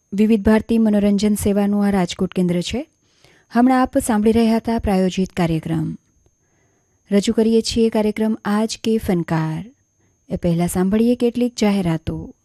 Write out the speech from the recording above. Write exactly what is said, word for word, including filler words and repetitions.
વિવિધ ભારતી મનોરંજન સેવાનું આ રાજકોટ કેન્દ્ર છે. હમણાં આપ સાંભળી રહ્યા હતા પ્રાયોજિત કાર્યક્રમ. રજૂ કરીએ છીએ કાર્યક્રમ આજ કે ફનકાર. એ પહેલાં સાંભળીએ કેટલીક જાહેરાતો.